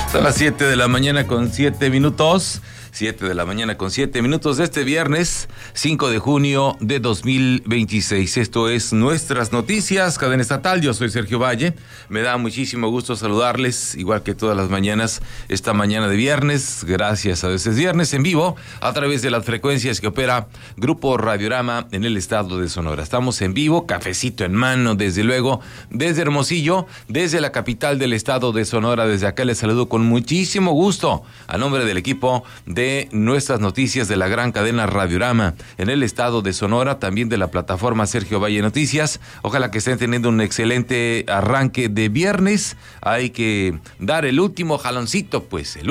Son las 7 de la mañana con 7 minutos. 7 de la mañana con 7 minutos de este viernes 5 de junio de 2026. Esto es Nuestras Noticias, cadena estatal. Yo soy Sergio Valle. Me da muchísimo gusto saludarles, igual que todas las mañanas, esta mañana de viernes. Gracias a veces viernes en vivo, a través de las frecuencias que opera Grupo Radiorama en el estado de Sonora. Estamos en vivo, cafecito en mano, desde luego, desde Hermosillo, desde la capital del estado de Sonora. Desde acá les saludo con muchísimo gusto, a nombre del equipo de Nuestras Noticias de la gran cadena Radiorama en el estado de Sonora, también de la plataforma Sergio Valle Noticias. Ojalá que estén teniendo un excelente arranque de viernes. Hay que dar el último jaloncito,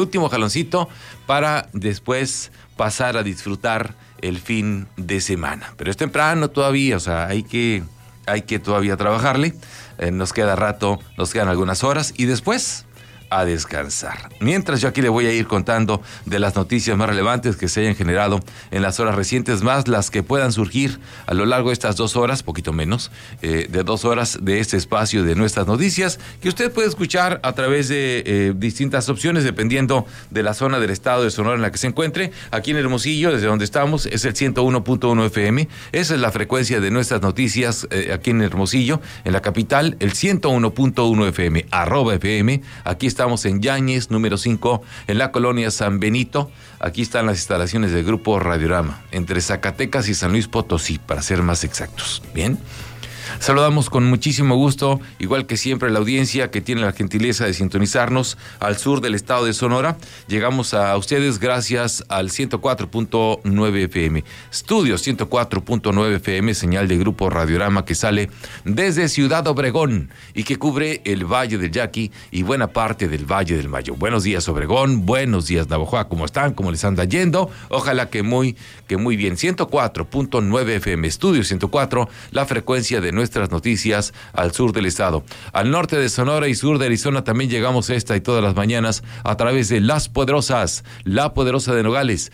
para después pasar a disfrutar el fin de semana. Pero es temprano todavía, o sea, hay que todavía trabajarle. Nos queda rato, nos quedan algunas horas y después a descansar. Mientras, yo aquí le voy a ir contando de las noticias más relevantes que se hayan generado en las horas recientes, más las que puedan surgir a lo largo de estas 2 horas, poquito menos, de 2 horas de este espacio de Nuestras Noticias, que usted puede escuchar a través de distintas opciones, dependiendo de la zona del estado de Sonora en la que se encuentre. Aquí en Hermosillo, desde donde estamos, es el 101.1 FM. Esa es la frecuencia de Nuestras Noticias aquí en Hermosillo. En la capital, el 101.1 FM, @FM. Aquí estamos en Yáñez, número 5, en la colonia San Benito. Aquí están las instalaciones del Grupo Radiorama, entre Zacatecas y San Luis Potosí, para ser más exactos. Bien. Saludamos con muchísimo gusto, igual que siempre, la audiencia que tiene la gentileza de sintonizarnos al sur del estado de Sonora. Llegamos a ustedes gracias al 104.9 FM. Estudio 104.9 FM, señal de Grupo Radiorama que sale desde Ciudad Obregón y que cubre el Valle del Yaqui y buena parte del Valle del Mayo. Buenos días, Obregón. Buenos días, Navojoa. ¿Cómo están? ¿Cómo les anda yendo? Ojalá que muy bien. 104.9 FM, Estudio 104, la frecuencia de Nuestras Noticias al sur del estado. Al norte de Sonora y sur de Arizona también llegamos esta y todas las mañanas a través de Las Poderosas, La Poderosa de Nogales,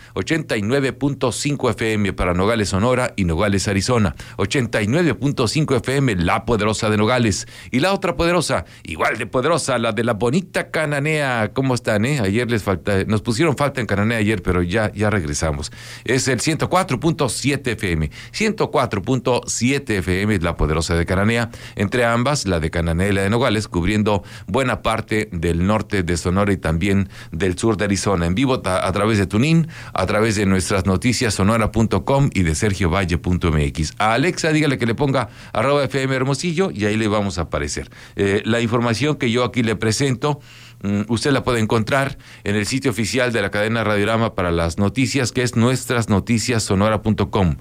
89.5 FM para Nogales, Sonora y Nogales, Arizona. 89.5 FM, La Poderosa de Nogales. Y la otra poderosa, igual de poderosa, la de la bonita Cananea. ¿Cómo están, Ayer nos pusieron falta en Cananea ayer, pero ya regresamos. Es el 104.7 FM. 104.7 FM, La Poderosa de Cananea, entre ambas, la de Cananea y la de Nogales, cubriendo buena parte del norte de Sonora y también del sur de Arizona. En vivo a través de TuneIn, a través de Nuestras Noticias sonora.com y de sergiovalle.mx. A Alexa, dígale que le ponga @FM Hermosillo y ahí le vamos a aparecer. La información que yo aquí le presento, usted la puede encontrar en el sitio oficial de la cadena Radiorama para las noticias, que es nuestrasnoticiassonora.com.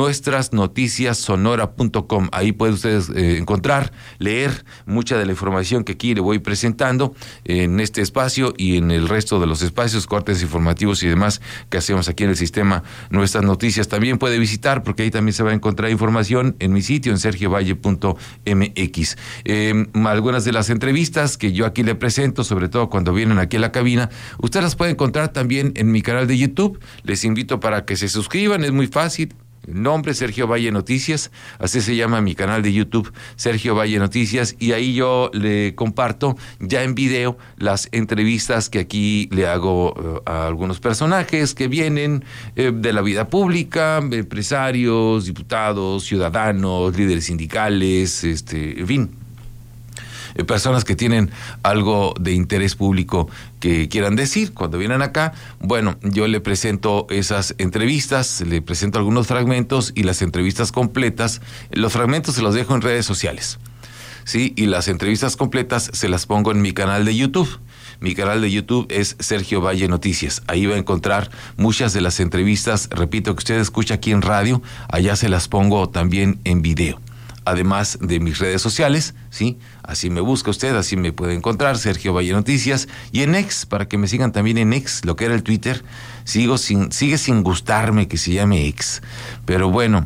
Nuestrasnoticiassonora.com. Ahí puede usted encontrar, leer mucha de la información que aquí le voy presentando en este espacio y en el resto de los espacios, cortes informativos y demás que hacemos aquí en el sistema Nuestras Noticias. También puede visitar, porque ahí también se va a encontrar información en mi sitio, en sergiovalle.mx. Algunas de las entrevistas que yo aquí le presento, sobre todo cuando vienen aquí a la cabina, usted las puede encontrar también en mi canal de YouTube. Les invito para que se suscriban, es muy fácil. El nombre, Sergio Valle Noticias, así se llama mi canal de YouTube, Sergio Valle Noticias, y ahí yo le comparto ya en video las entrevistas que aquí le hago a algunos personajes que vienen de la vida pública, empresarios, diputados, ciudadanos, líderes sindicales, en fin, personas que tienen algo de interés público que quieran decir. Cuando vienen acá, bueno, yo le presento esas entrevistas, le presento algunos fragmentos y las entrevistas completas. Los fragmentos se los dejo en redes sociales, ¿sí? Y las entrevistas completas se las pongo en mi canal de YouTube. Mi canal de YouTube es Sergio Valle Noticias. Ahí va a encontrar muchas de las entrevistas, repito, que usted escucha aquí en radio, allá se las pongo también en video. Además de mis redes sociales, ¿sí? Así me busca usted, así me puede encontrar, Sergio Valle Noticias. Y en X, para que me sigan también en X, lo que era el Twitter, sigue sin gustarme que se llame X. Pero bueno,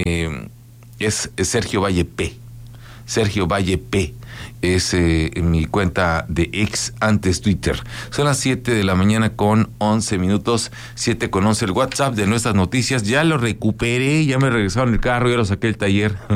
es Sergio Valle P. Sergio Valle P. Es mi cuenta de X, antes Twitter. Son las 7 de la mañana con 11 minutos, 7 con 11. El WhatsApp de Nuestras Noticias, ya lo recuperé, ya me regresaron el carro, ya lo saqué del taller.